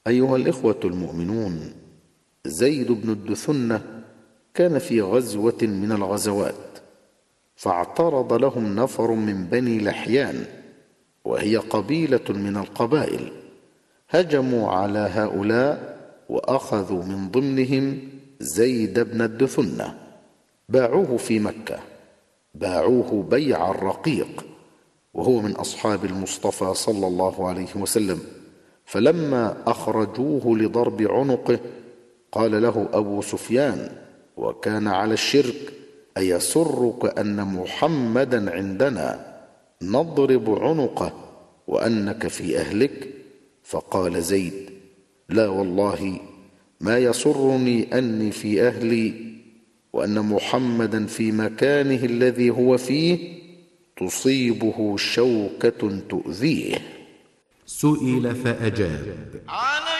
أيها الإخوة المؤمنون، زيد بن الدثنة كان في غزوة من الغزوات، فاعترض لهم نفر من بني لحيان، وهي قبيلة من القبائل. هجموا على هؤلاء وأخذوا من ضمنهم زيد بن الدثنة، باعوه في مكة، باعوه بيع الرقيق، وهو من أصحاب المصطفى صلى الله عليه وسلم. فلما أخرجوه لضرب عنقه قال له أبو سفيان، وكان على الشرك: أيسرك أن محمدا عندنا نضرب عنقه وأنك في أهلك؟ فقال زيد: لا والله، ما يسرني أني في أهلي وأن محمدا في مكانه الذي هو فيه تصيبه شوكة تؤذيه. سئل فأجاب: